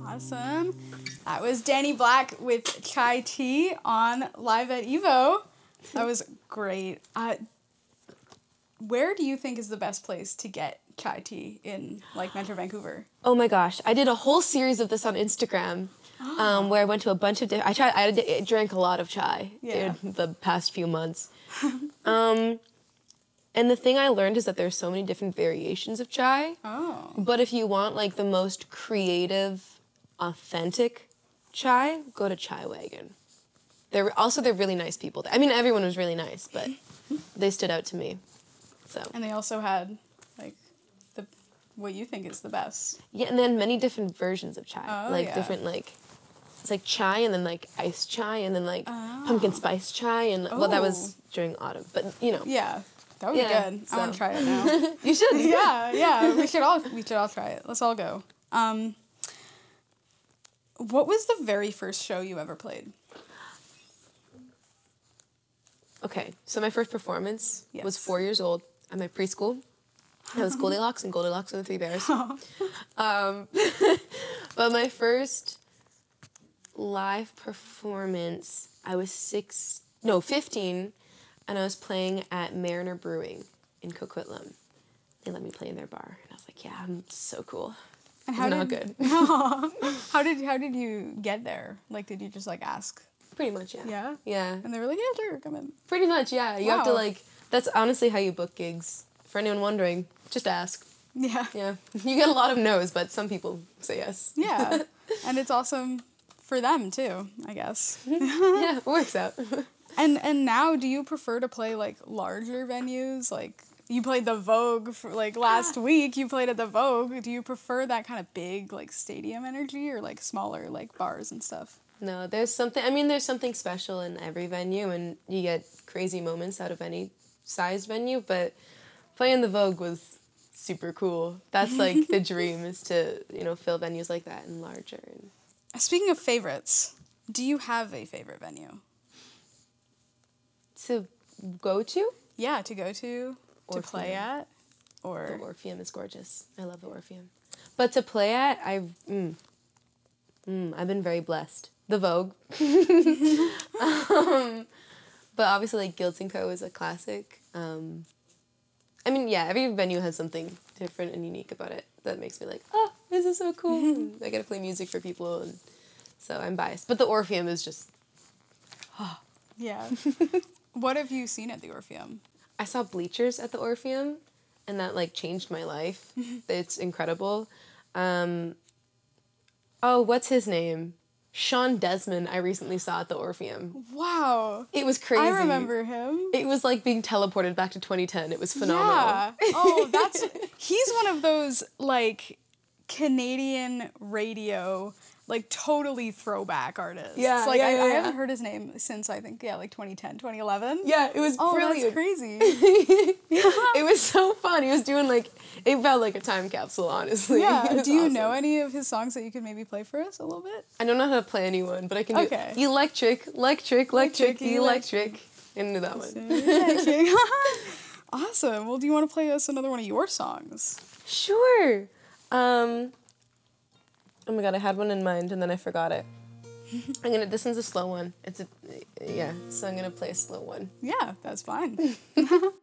Awesome. That was Danny Black with Chai Tea on Live at Evo. That was great. Where do you think is the best place to get chai tea in, like, Metro Vancouver? Oh my gosh, I did a whole series of this on Instagram, where I went to a bunch of different. I drank a lot of chai in the past few months, and the thing I learned is that there's so many different variations of chai. Oh. But if you want like the most creative, authentic chai, go to Chai Wagon. They're really nice people. I mean, everyone was really nice, but they stood out to me. So. And they also had, like, what you think is the best. Yeah, and then many different versions of chai. Oh, like different, like, it's like chai and then like iced chai and then like pumpkin spice chai and well, that was during autumn, but you know. Yeah, that would be good. So. I want to try it now. You should. Yeah. We should all try it. Let's all go. What was the very first show you ever played? Okay, so my first performance was 4 years old at my preschool. It was Goldilocks and Goldilocks and the Three Bears. But my first live performance, I was 15, and I was playing at Mariner Brewing in Coquitlam. They let me play in their bar, and I was like, yeah, I'm so cool. And how not good. How did you get there? Like, did you just, like, ask? Pretty much, yeah. Yeah? Yeah. And they were like, yeah, sure, come in. Pretty much, yeah. You have to, like, that's honestly how you book gigs. For anyone wondering, just ask. Yeah. Yeah. You get a lot of no's, but some people say yes. Yeah. And it's awesome for them, too, I guess. Yeah, it works out. And now, do you prefer to play, like, larger venues? Like, you played the Vogue for, like, last week. You played at the Vogue. Do you prefer that kind of big, like, stadium energy or, like, smaller, like, bars and stuff? No, there's something special in every venue, and you get crazy moments out of any sized venue, but playing the Vogue was super cool. That's, like, the dream is to, fill venues like that and larger. And speaking of favorites, do you have a favorite venue? To go to? Yeah, to go to play at, or... The Orpheum is gorgeous. I love the Orpheum. But to play at, I've been very blessed. The Vogue. But obviously, like, Guilds & Co. is a classic. I mean, yeah, every venue has something different and unique about it that makes me like, oh, this is so cool. I get to play music for people, and so I'm biased. But the Orpheum is just... Yeah. What have you seen at the Orpheum? I saw Bleachers at the Orpheum, and that, like, changed my life. It's incredible. What's his name? Sean Desmond, I recently saw at the Orpheum. Wow. It was crazy. I remember him. It was like being teleported back to 2010. It was phenomenal. Yeah. Oh, he's one of those, like, Canadian radio, like, totally throwback artists. Yeah, Like, I yeah. haven't heard his name since, I think, like, 2010, 2011. Yeah, it was brilliant. That's crazy. It was so fun. He was doing, like, it felt like a time capsule, honestly. Yeah. Do you know any of his songs that you could maybe play for us a little bit? I don't know how to play anyone, but I can do electric. Into that one. Awesome. Well, do you want to play us another one of your songs? Sure. Oh my god, I had one in mind and then I forgot it. This one's a slow one. So I'm gonna play a slow one. Yeah, that's fine.